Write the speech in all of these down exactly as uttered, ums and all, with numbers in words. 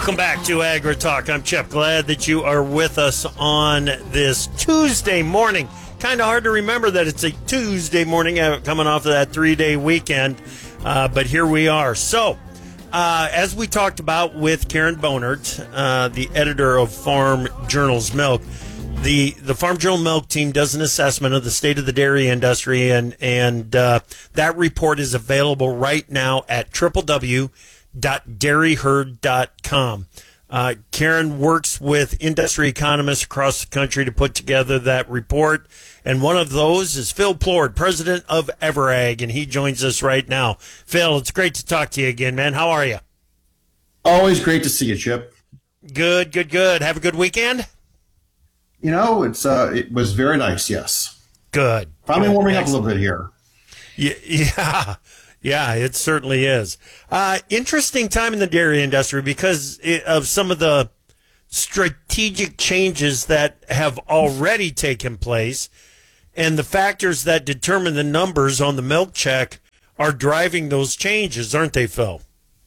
Welcome back to Agri Talk. I'm Chip. Glad that you are with us on this Tuesday morning. Kind of hard to remember that it's a Tuesday morning uh, coming off of that three-day weekend, uh, but here we are. So, uh, as we talked about with Karen Bonert, uh, the editor of Farm Journal's Milk, the the Farm Journal Milk team does an assessment of the state of the dairy industry, and, and uh, that report is available right now at w w w dot dairy herd dot com. Uh, Karen works with industry economists across the country to put together that report, and one of those is Phil Plourd, president of Everag, and he joins us right now. Phil, it's great to talk to you again, man. How are you? Always great to see you, Chip. Good, good, good. Have a good weekend? You know, it's uh, it was very nice, yes. Good. Finally good. warming Excellent. up a little bit here. Yeah, yeah. Yeah, it certainly is. Uh, interesting time in the dairy industry because of some of the strategic changes that have already taken place, and the factors that determine the numbers on the milk check are driving those changes, aren't they, Phil?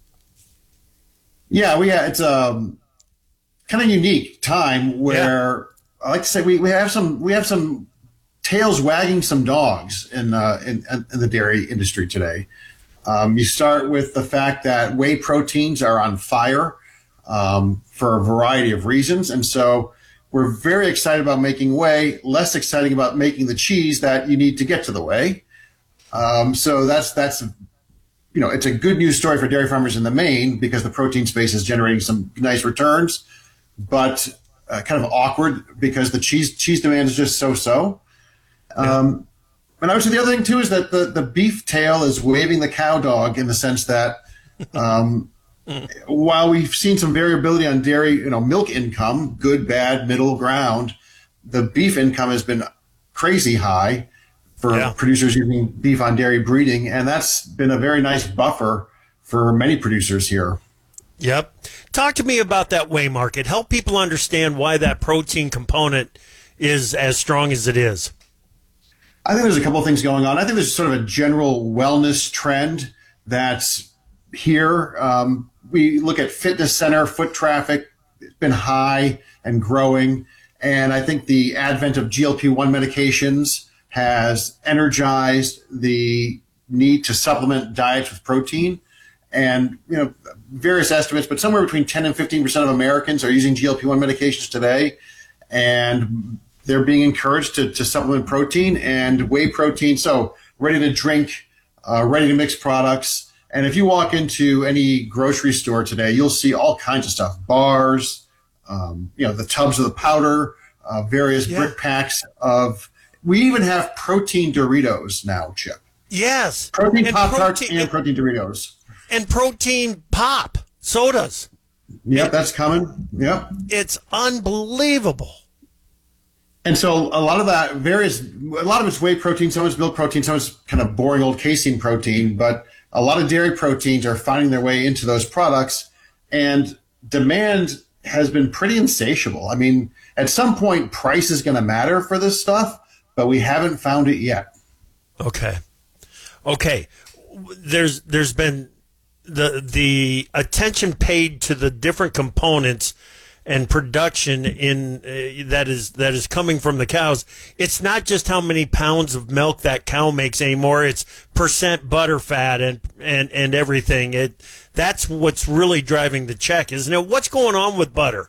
Yeah, we it's a kind of unique time where yeah. I like to say we, we have some we have some tails wagging some dogs in uh, in, in the dairy industry today. Um, you start with the fact that whey proteins are on fire um, for a variety of reasons. And so we're very excited about making whey, less exciting about making the cheese that you need to get to the whey. Um, so that's, that's, you know, it's a good news story for dairy farmers in the main because the protein space is generating some nice returns, but uh, kind of awkward because the cheese, cheese demand is just so-so. Um, And I would say the other thing, too, is that the, the beef tail is waving the cow dog in the sense that um, while we've seen some variability on dairy, you know, milk income, good, bad, middle ground, the beef income has been crazy high for yeah. producers using beef on dairy breeding. And that's been a very nice buffer for many producers here. Yep. Talk to me about that whey market. Help people understand why that protein component is as strong as it is. I think there's a couple of things going on. I think there's sort of a general wellness trend that's here. Um, we look at fitness center, foot traffic, it's been high and growing. And I think the advent of G L P one medications has energized the need to supplement diets with protein. And, you know, various estimates, but somewhere between ten and fifteen percent of Americans are using G L P one medications today. And they're being encouraged to, to supplement protein and whey protein. So ready to drink, uh, ready to mix products. And if you walk into any grocery store today, you'll see all kinds of stuff, bars, um, you know, the tubs of the powder, uh, various yeah. brick packs of, we even have protein Doritos now, Chip. Yes. Protein Pop-Tarts and, and protein Doritos. And protein pop sodas. Yep, that's coming. Yep. It's unbelievable. And so a lot of that various, a lot of it's whey protein, some of it's milk protein, some of it's kind of boring old casein protein, but a lot of dairy proteins are finding their way into those products, and demand has been pretty insatiable. I mean, at some point, price is going to matter for this stuff, but we haven't found it yet. Okay. Okay. There's, there's been the, the attention paid to the different components and production in uh, that is that is coming from the cows. It's not just how many pounds of milk that cow makes anymore. It's percent butter fat and and and everything. It that's what's really driving the check, isn't it? What's going on with butter?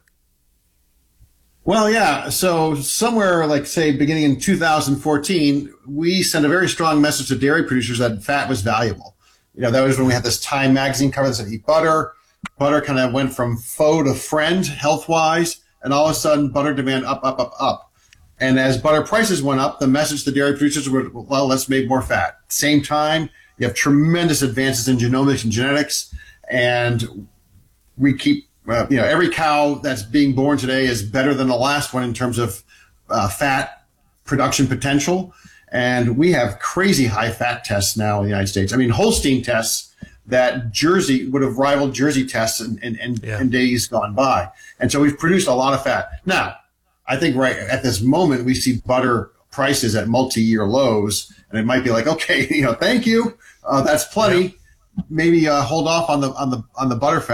Well, yeah. So somewhere like say beginning in two thousand fourteen, we sent a very strong message to dairy producers that fat was valuable. You know, that was when we had this Time magazine cover that said eat butter. Butter kind of went from foe to friend health-wise, and all of a sudden butter demand up, up, up, up. And as butter prices went up, the message to dairy producers was, well, let's make more fat. Same time, you have tremendous advances in genomics and genetics, and we keep, uh, you know, every cow that's being born today is better than the last one in terms of uh, fat production potential. And we have crazy high fat tests now in the United States. I mean, Holstein tests that Jersey would have rivaled Jersey tests in, in, in, yeah. in days gone by. And so we've produced a lot of fat. Now, I think right at this moment, we see butter prices at multi-year lows, and it might be like, okay, you know, thank you. Uh, that's plenty. Yeah. Maybe uh, hold off on the, on the, on the butter fat.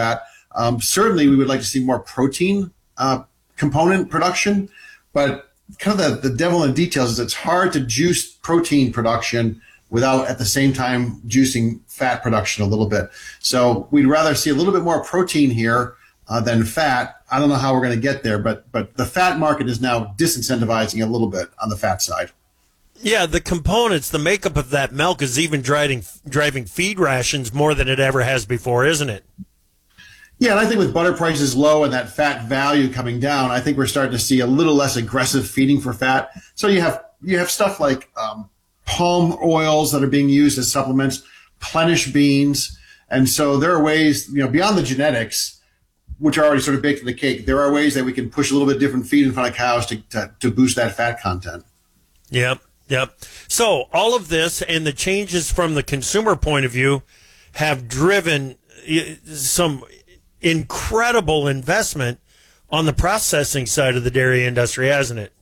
Um, certainly, we would like to see more protein uh, component production, but kind of the, the devil in the details is it's hard to juice protein production without at the same time juicing fat production a little bit. So we'd rather see a little bit more protein here uh, than fat. I don't know how we're going to get there, but but the fat market is now disincentivizing a little bit on the fat side. Yeah, the components, the makeup of that milk is even driving driving feed rations more than it ever has before, isn't it? Yeah, and I think with butter prices low and that fat value coming down, I think we're starting to see a little less aggressive feeding for fat. So you have you have stuff like um, palm oils that are being used as supplements, Plenish beans, and so there are ways, you know, beyond the genetics, which are already sort of baked in the cake. There are ways that we can push a little bit different feed in front of cows to to, to boost that fat content. Yep, yep. So all of this and the changes from the consumer point of view have driven some incredible investment on the processing side of the dairy industry, hasn't it?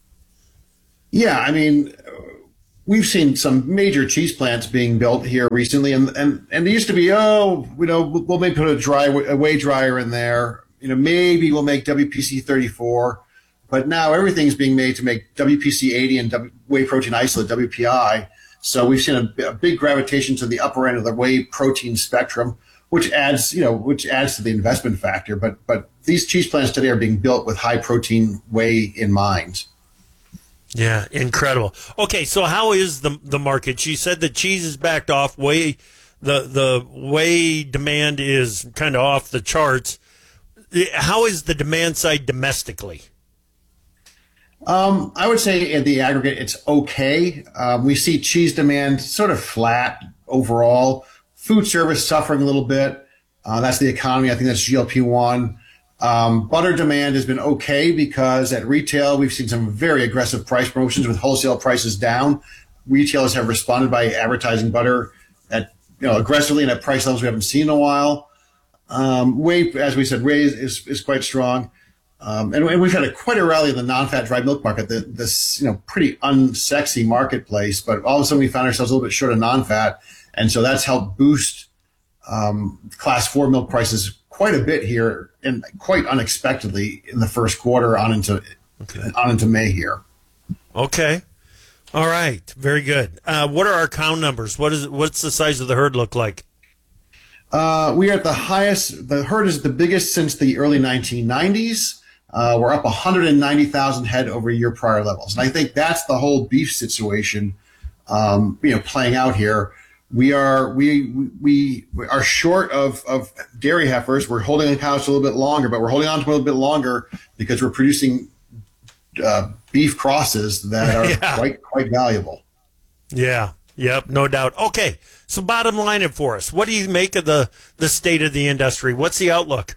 Yeah, I mean, we've seen some major cheese plants being built here recently, and and, and it used to be, oh, you know, we'll maybe put a dry a whey dryer in there. You know, maybe we'll make W P C thirty-four, but now everything's being made to make W P C eighty and w, whey protein isolate, W P I. So we've seen a, a big gravitation to the upper end of the whey protein spectrum, which adds, you know, which adds to the investment factor. But but these cheese plants today are being built with high protein whey in mind. Yeah, incredible. Okay, so how is the the market? She said that cheese is backed off. Whey, the the whey demand is kind of off the charts. How is the demand side domestically? Um, I would say in the aggregate, it's okay. Um, we see cheese demand sort of flat overall. Food service suffering a little bit. Uh, that's the economy. I think that's G L P one. Um, butter demand has been okay because at retail, we've seen some very aggressive price promotions with wholesale prices down. Retailers have responded by advertising butter at, you know, aggressively and at price levels we haven't seen in a while. Um, whey, as we said, whey is, is quite strong. Um, and, and we've had a, quite a rally in the non-fat dry milk market, the, this, you know, pretty unsexy marketplace, but all of a sudden we found ourselves a little bit short of non-fat. And so that's helped boost um, class four milk prices quite a bit here, and quite unexpectedly in the first quarter on into okay. on into May here. Okay, all right, very good. Uh, what are our cow numbers? What is what's the size of the herd look like? Uh, we are at the highest. The herd is the biggest since the early nineteen nineties. Uh, we're up one hundred ninety thousand head over year prior levels, and I think that's the whole beef situation, um, you know, playing out here. We are we we we are short of, of dairy heifers. We're holding on cows a little bit longer, but we're holding on to a little bit longer because we're producing uh, beef crosses that are yeah. quite quite valuable. Yeah. Yep. No doubt. Okay. So bottom line it for us. What do you make of the the state of the industry? What's the outlook?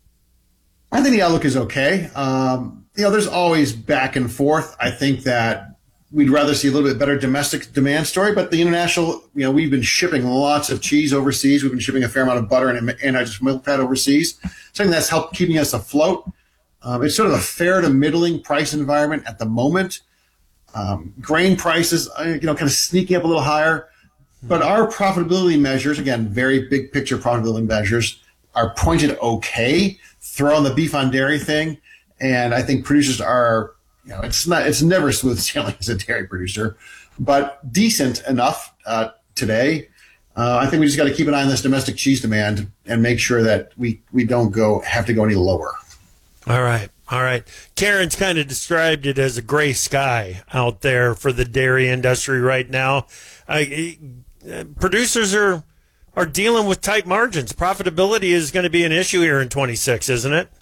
I think the outlook is okay. Um, you know, there's always back and forth. I think that we'd rather see a little bit better domestic demand story, but the international, you know, we've been shipping lots of cheese overseas. We've been shipping a fair amount of butter and anhydrous milk fat overseas. Something that's helped keeping us afloat. Um, it's sort of a fair to middling price environment at the moment. Um, grain prices, you know, kind of sneaking up a little higher, but our profitability measures, again, very big picture profitability measures, are pointed okay. Throw on the beef on dairy thing, and I think producers are, you know, it's not, it's never smooth sailing as a dairy producer, but decent enough uh, today. Uh, I think we just got to keep an eye on this domestic cheese demand and make sure that we, we don't go have to go any lower. All right. All right. Karen's kind of described it as a gray sky out there for the dairy industry right now. Uh, producers are are dealing with tight margins. Profitability is going to be an issue here in twenty-six, isn't it?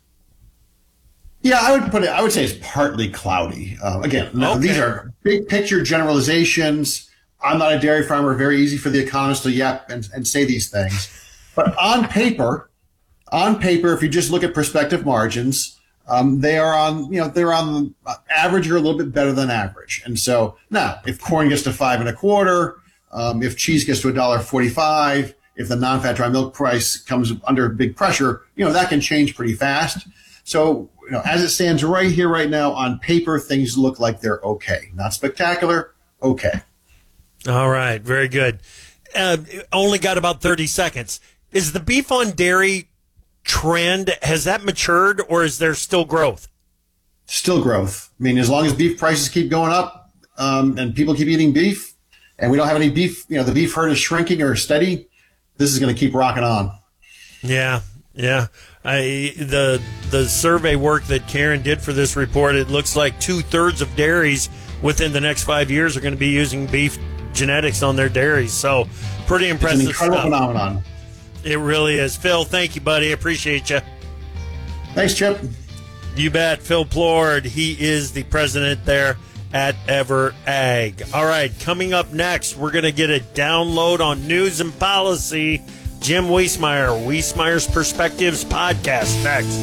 Yeah, I would put it. I would say it's partly cloudy. Uh, again, okay. These are big picture generalizations. I'm not a dairy farmer. Very easy for the economist to yap and, and say these things. But on paper, on paper, if you just look at prospective margins, um, they are on. You know, they're on average or a little bit better than average. And so now, if corn gets to five and a quarter, um, if cheese gets to a dollar forty-five, if the non-fat dry milk price comes under big pressure, you know that can change pretty fast. So, you know, as it stands right here, right now, on paper, things look like they're okay. Not spectacular, okay. All right, very good. Uh, only got about thirty seconds. Is the beef on dairy trend, has that matured or is there still growth? Still growth. I mean, as long as beef prices keep going up um, and people keep eating beef and we don't have any beef, you know, the beef herd is shrinking or steady, this is going to keep rocking on. Yeah, yeah. I, the the survey work that Karen did for this report, it looks like two-thirds of dairies within the next five years are going to be using beef genetics on their dairies. So pretty impressive It's an incredible stuff. phenomenon. It really is. Phil, thank you, buddy. Appreciate you. Thanks, Chip. You bet. Phil Plord, he is the president there at Ever Ag. All right, coming up next, we're going to get a download on news and policy. Jim Wiesmeyer, Wiesmeyer's Perspectives podcast. Next.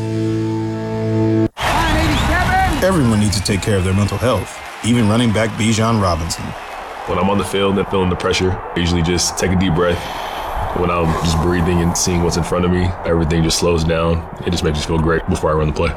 Everyone needs to take care of their mental health, even running back Bijan Robinson. When I'm on the field and feeling the pressure, I usually just take a deep breath. When I'm just breathing and seeing what's in front of me, everything just slows down. It just makes me feel great before I run the play.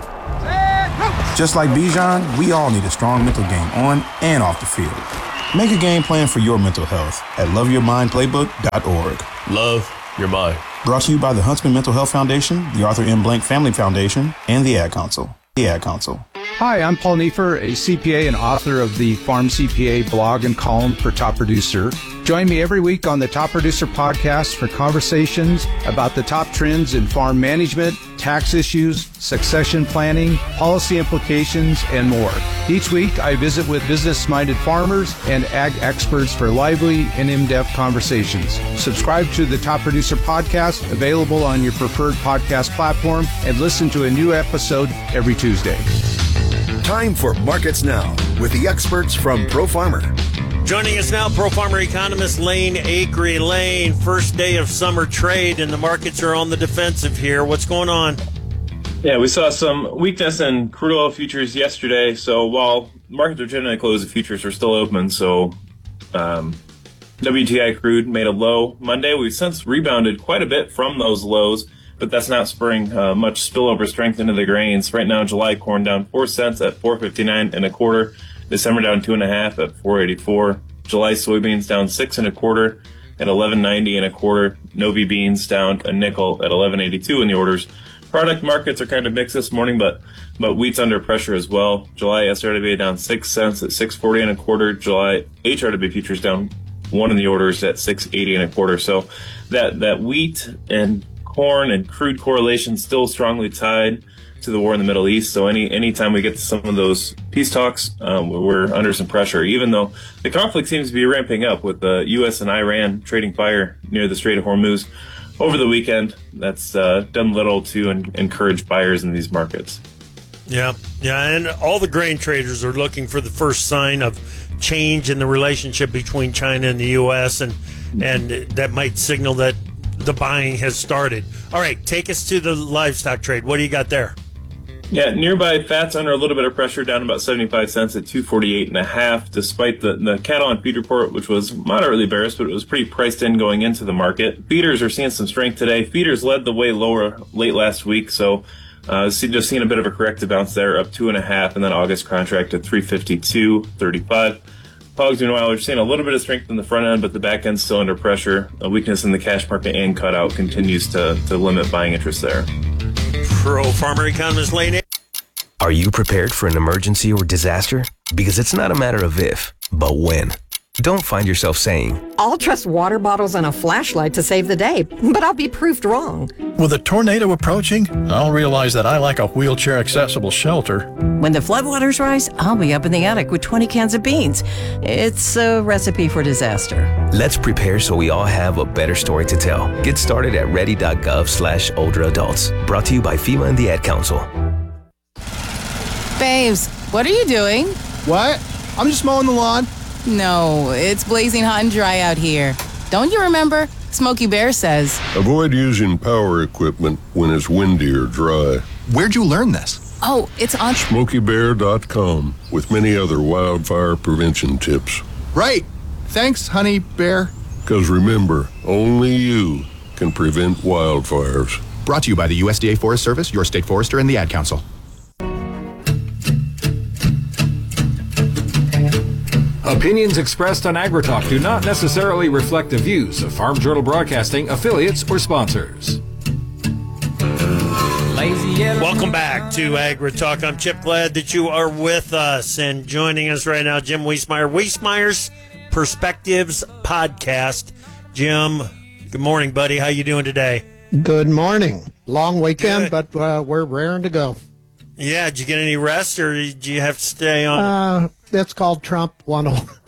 Just like Bijan, we all need a strong mental game on and off the field. Make a game plan for your mental health at love your mind playbook dot org. Love your mind. Brought to you by the Huntsman Mental Health Foundation, the Arthur M. Blank Family Foundation, and the Ad Council. The Ad Council. Hi, I'm Paul Neiffer, a C P A and author of the Farm C P A blog and column for Top Producer. Join me every week on the Top Producer podcast for conversations about the top trends in farm management, tax issues, succession planning, policy implications, and more. Each week, I visit with business-minded farmers and ag experts for lively and in-depth conversations. Subscribe to the Top Producer podcast, available on your preferred podcast platform, and listen to a new episode every Tuesday. Time for Markets Now with the experts from Pro Farmer. Joining us now, Pro Farmer economist Lane Acree. Lane, first day of summer trade, and the markets are on the defensive here. What's going on? Yeah, we saw some weakness in crude oil futures yesterday. So while markets are generally closed, the futures are still open. So um, W T I crude made a low Monday. We've since rebounded quite a bit from those lows, but that's not spurring uh, much spillover strength into the grains. Right now, July corn down four cents at four fifty-nine and a quarter. December down two and a half at four eighty-four. July soybeans down six and a quarter at eleven ninety and a quarter. Novi beans down a nickel at eleven eighty-two in the orders. Product markets are kind of mixed this morning, but but wheat's under pressure as well. July S R W down six cents at six forty and a quarter. July H R W futures down one in the orders at six eighty and a quarter. So that that wheat and corn and crude correlation still strongly tied to the war in the Middle East. So any anytime we get to some of those peace talks, um, we're under some pressure, even though the conflict seems to be ramping up with the U S and Iran trading fire near the Strait of Hormuz over the weekend. That's uh, done little to en- encourage buyers in these markets. Yeah, yeah, and all the grain traders are looking for the first sign of change in the relationship between China and the U S, and and that might signal that the buying has started. All right, take us to the livestock trade. What do you got there? Yeah, nearby fats under a little bit of pressure, down about seventy-five cents at two forty-eight and a half, despite the, the cattle on feed report, which was moderately bearish, but it was pretty priced in going into the market. Feeders are seeing some strength today. Feeders led the way lower late last week, so uh, see, just seeing a bit of a corrective bounce there, up two and a half, and then August contract at three fifty-two thirty-five. Hogs, meanwhile, we're seeing a little bit of strength in the front end, but the back end's still under pressure. A weakness in the cash market and cutout continues to, to limit buying interest there. Pro Farmer economist Lane. Are you prepared for an emergency or disaster? Because it's not a matter of if, but when. Don't find yourself saying, I'll trust water bottles and a flashlight to save the day, but I'll be proved wrong. With a tornado approaching, I'll realize that I like a wheelchair-accessible shelter. When the floodwaters rise, I'll be up in the attic with twenty cans of beans. It's a recipe for disaster. Let's prepare so we all have a better story to tell. Get started at ready.gov slash older adults. Brought to you by FEMA and the Ad Council. Babes, what are you doing? What? I'm just mowing the lawn. No, it's blazing hot and dry out here. Don't you remember? Smokey Bear says, avoid using power equipment when it's windy or dry. Where'd you learn this? Oh, it's on smokey bear dot com with many other wildfire prevention tips. Right. Thanks, honey bear. Because remember, only you can prevent wildfires. Brought to you by the U S D A Forest Service, your state forester, and the Ad Council. Opinions expressed on AgriTalk do not necessarily reflect the views of Farm Journal Broadcasting, affiliates, or sponsors. Welcome back to Agri Talk. I'm Chip. Glad that you are with us. And joining us right now, Jim Wiesemeyer, Wiesemeyer's Perspectives Podcast. Jim, good morning, buddy. How you doing today? Good morning. Long weekend, Good. but uh, we're raring to go. Yeah, did you get any rest, or did you have to stay on? Uh, it's called Trump one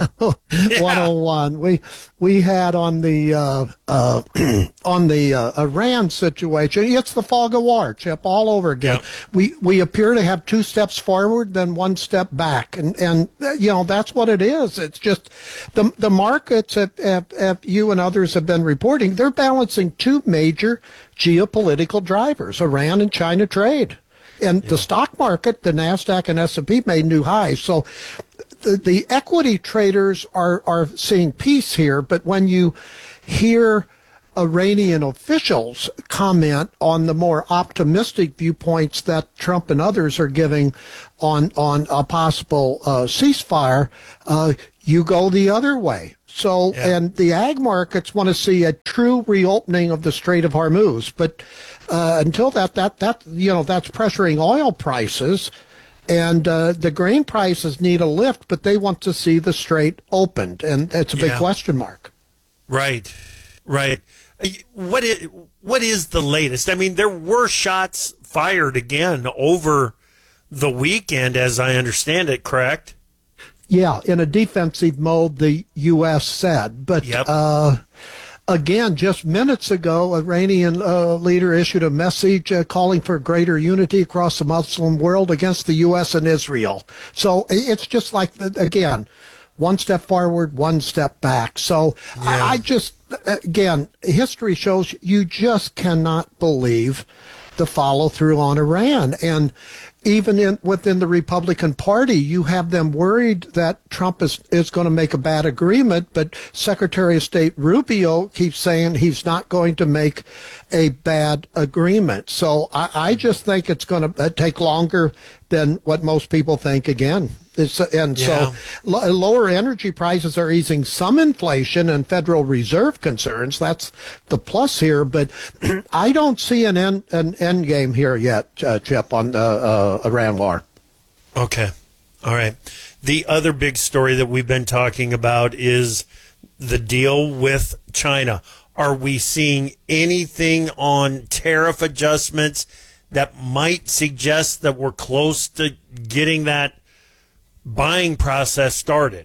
oh one. We we had on the uh, uh, on the uh, Iran situation. It's the fog of war, Chip, all over again. Yep. We we appear to have two steps forward, then one step back, and and you know that's what it is. It's just the the markets, at, at, at you and others have been reporting, they're balancing two major geopolitical drivers: Iran and China trade. And yeah. the stock market, the NASDAQ and S and P made new highs. So the, the equity traders are, are seeing peace here. But when you hear Iranian officials comment on the more optimistic viewpoints that Trump and others are giving on, on a possible uh, ceasefire, uh, you go the other way. So, yeah. and the ag markets want to see a true reopening of the Strait of Hormuz. But uh, until that, that, that, you know, that's pressuring oil prices. And uh, the grain prices need a lift, but they want to see the strait opened. And it's a big yeah. question mark. Right, right. What is, what is the latest? I mean, there were shots fired again over the weekend, as I understand it, correct? Yeah, in a defensive mode, the U S said. But yep. uh, again, just minutes ago, Iranian uh, leader issued a message uh, calling for greater unity across the Muslim world against the U S and Israel. So it's just like, again, one step forward, one step back. So yeah. I, I just, again, history shows you just cannot believe the follow through on Iran. And even in, within the Republican Party, you have them worried that Trump is, is going to make a bad agreement, but Secretary of State Rubio keeps saying he's not going to make a bad agreement. So I, I just think it's going to take longer than what most people think again. It's, and yeah. so lo- lower energy prices are easing some inflation and Federal Reserve concerns. That's the plus here. But I don't see an end, an end game here yet, uh, Chip, on the uh, Iran war. Okay. All right. The other big story that we've been talking about is the deal with China. Are we seeing anything on tariff adjustments that might suggest that we're close to getting that buying process started?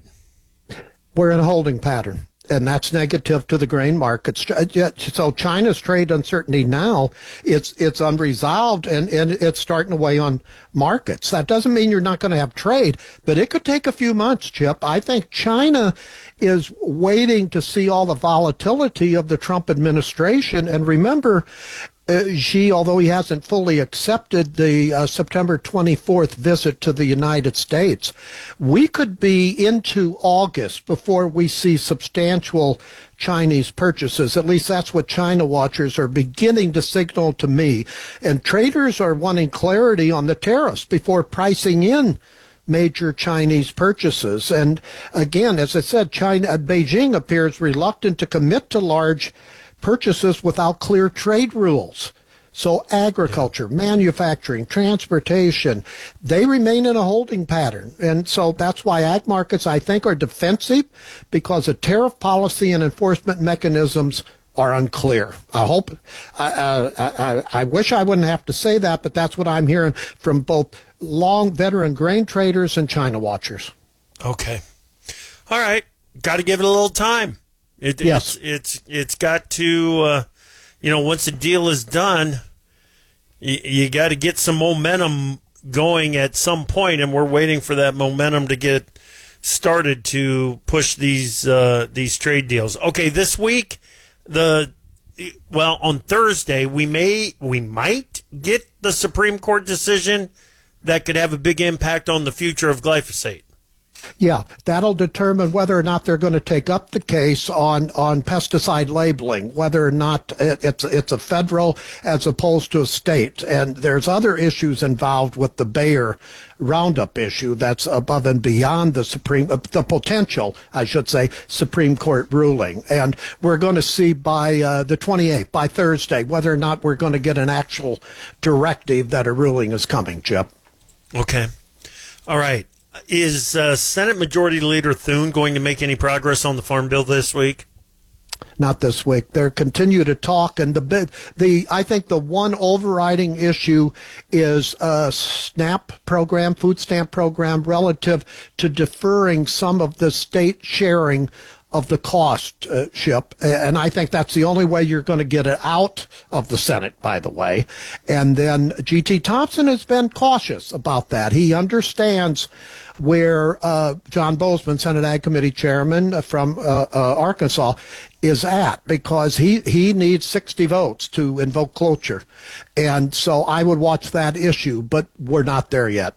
We're in a holding pattern, and that's negative to the grain markets. So China's trade uncertainty now, it's it's unresolved, and, and it's starting to weigh on markets. That doesn't mean you're not going to have trade, but it could take a few months, Chip. I think China is waiting to see all the volatility of the Trump administration. And remember, Uh, Xi, although he hasn't fully accepted the uh, September twenty-fourth visit to the United States, we could be into August before we see substantial Chinese purchases. At least that's what China watchers are beginning to signal to me. And traders are wanting clarity on the tariffs before pricing in major Chinese purchases. And again, as I said, China, Beijing appears reluctant to commit to large purchases without clear trade rules. So agriculture, manufacturing, transportation, they remain in a holding pattern. And so that's why ag markets, I think, are defensive, because the tariff policy and enforcement mechanisms are unclear. I hope, I, I, I, I wish I wouldn't have to say that, but that's what I'm hearing from both long veteran grain traders and China watchers. Okay. All right. Got to give it a little time. It, yes. It's, it's, it's got to, uh, you know, once the deal is done, you, you got to get some momentum going at some point, and we're waiting for that momentum to get started to push these uh, these trade deals. Okay, this week, the well on Thursday we may we might get the Supreme Court decision that could have a big impact on the future of glyphosate. Yeah, that'll determine whether or not they're going to take up the case on, on pesticide labeling, whether or not it, it's it's a federal as opposed to a state. And there's other issues involved with the Bayer Roundup issue that's above and beyond the Supreme, uh, the potential, I should say, Supreme Court ruling. And we're going to see by uh, the twenty-eighth, by Thursday, whether or not we're going to get an actual directive that a ruling is coming, Chip. Okay. All right. Is uh, Senate Majority Leader Thune going to make any progress on the Farm Bill this week? Not this week. They continue to talk, and the the I think the one overriding issue is a SNAP program, food stamp program, relative to deferring some of the state sharing of the cost, uh, Ship. And I think that's the only way you're going to get it out of the Senate, by the way. And then G T Thompson has been cautious about that. He understands where uh, John Bozeman, Senate Ag Committee Chairman from uh, uh, Arkansas, is at, because he, he needs sixty votes to invoke cloture. And so I would watch that issue, but we're not there yet.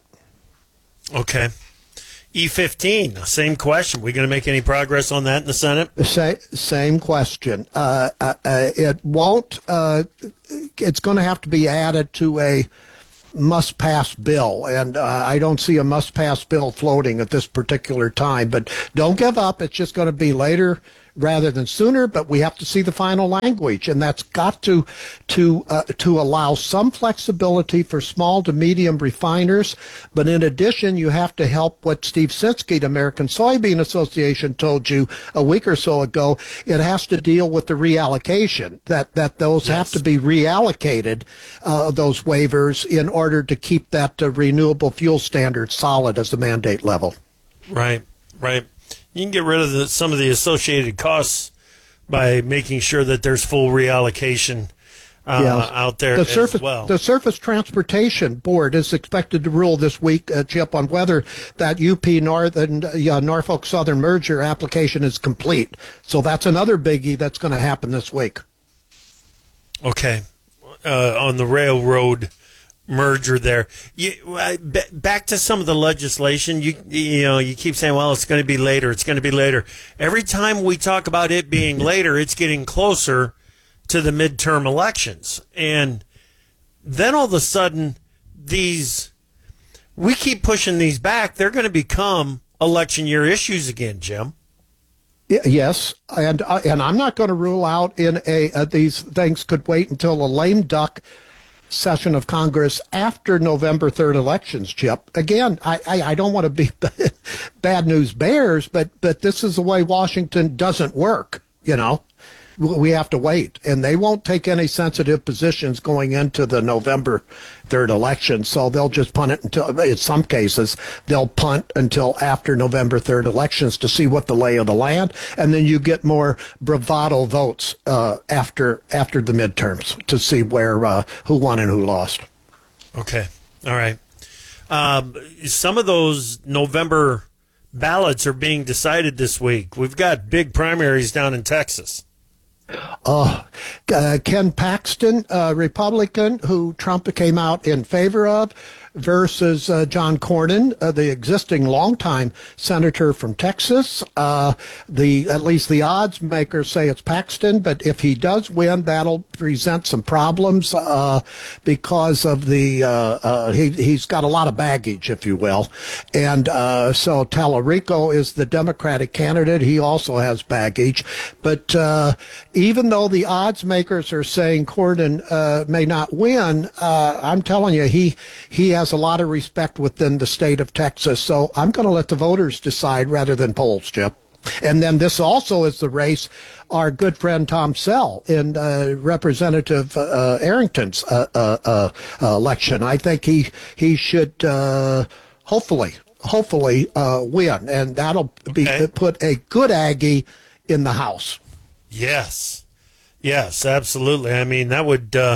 Okay. E fifteen, same question. We going to make any progress on that in the Senate? Sa- same question. Uh, uh, uh, it won't. Uh, it's going to have to be added to a must-pass bill, and uh, I don't see a must-pass bill floating at this particular time. But don't give up. It's just going to be later rather than sooner, but we have to see the final language, and that's got to to uh, to allow some flexibility for small to medium refiners. But in addition, you have to help what Steve Sinsky, the American Soybean Association, told you a week or so ago. It has to deal with the reallocation, that that those yes. have to be reallocated, uh, those waivers, in order to keep that uh, renewable fuel standard solid as the mandate level. Right, right. You can get rid of the, some of the associated costs by making sure that there's full reallocation uh, yes. out there the as surface, well. The Surface Transportation Board is expected to rule this week, uh, Chip, on whether that U P North and uh, Norfolk Southern merger application is complete. So that's another biggie that's going to happen this week. Okay. Uh, on the railroad merger there. You, uh, b- back to some of the legislation. You you know, you keep saying, well, it's going to be later. It's going to be later. Every time we talk about it being later, it's getting closer to the midterm elections. And then all of a sudden, these, we keep pushing these back. They're going to become election year issues again, Jim. Yes, and uh, and I'm not going to rule out in a uh, these things could wait until a lame duck session of Congress after November third elections, Chip. Again, I, I, I don't want to be bad news bears, but but this is the way Washington doesn't work, you know. We have to wait, and they won't take any sensitive positions going into the November third election, so they'll just punt it until, in some cases, they'll punt until after November third elections to see what the lay of the land, and then you get more bravado votes uh, after after the midterms to see where uh, who won and who lost. Okay, all right. Um, some of those November ballots are being decided this week. We've got big primaries down in Texas. Uh, uh, Ken Paxton, uh, Republican, who Trump came out in favor of, versus uh, John Cornyn, uh, the existing longtime senator from Texas. Uh, the at least the odds makers say it's Paxton, but if he does win, that'll present some problems uh, because of the uh, uh, he he's got a lot of baggage, if you will, and uh, so Tallarico is the Democratic candidate. He also has baggage, but uh, even though the odds makers are saying Cornyn uh, may not win, uh, I'm telling you, he he has a lot of respect within the state of Texas. So I'm going to let the voters decide rather than polls, Chip. And then this also is the race our good friend Tom Sell in uh, Representative uh, Arrington's uh, uh, uh, election. I think he he should uh, hopefully hopefully uh, win, and that'll be okay. Put a good Aggie in the House. Yes, yes, absolutely. I mean, that would. Uh...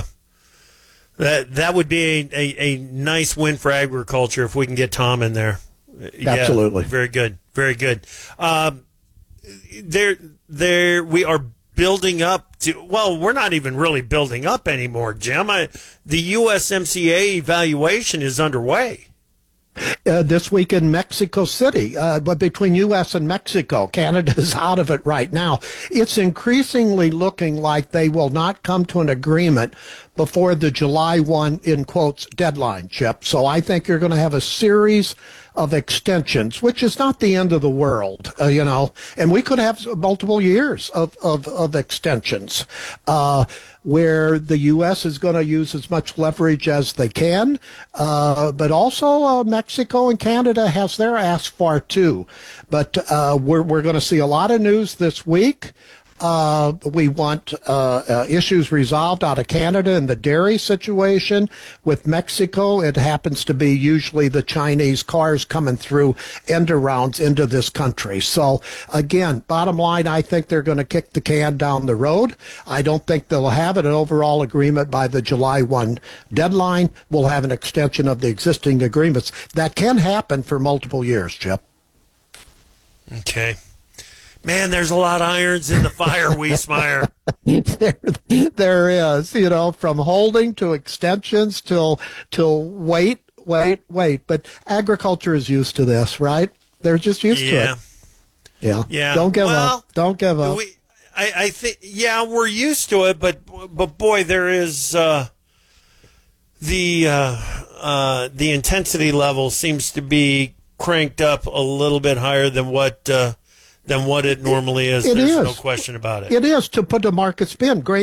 That that would be a, a, a nice win for agriculture if we can get Tom in there. Absolutely. Yeah, very good. Very good. Um, there, there, we are building up to, well, we're not even really building up anymore, Jim. I, the U S M C A evaluation is underway. Uh, this week in Mexico City, uh, but between U S and Mexico, Canada's out of it right now. It's increasingly looking like they will not come to an agreement before the July first, in quotes, deadline, Chip. So I think you're going to have a series of extensions, which is not the end of the world, uh, you know, and we could have multiple years of, of, of extensions. Uh, where the U S is going to use as much leverage as they can, uh, but also uh, Mexico and Canada has their ass far too. But uh, we're we're going to see a lot of news this week. Uh, we want uh, uh, issues resolved out of Canada and the dairy situation. With Mexico, it happens to be usually the Chinese cars coming through end arounds into this country. So, again, bottom line, I think they're going to kick the can down the road. I don't think they'll have an overall agreement by the July first deadline. We'll have an extension of the existing agreements. That can happen for multiple years, Chip. Okay. Man, there's a lot of irons in the fire, Wiesmeyer. there, there is, you know, from holding to extensions till till wait, wait, wait. But agriculture is used to this, right? They're just used yeah. to it. Yeah. Yeah. Don't give well, up. Don't give up. We, I, I think, yeah, we're used to it, but but boy, there is uh, the uh, uh, the intensity level seems to be cranked up a little bit higher than what. Uh, than what it normally is. It There's is. no question about it. It is, to put a market spin. Great.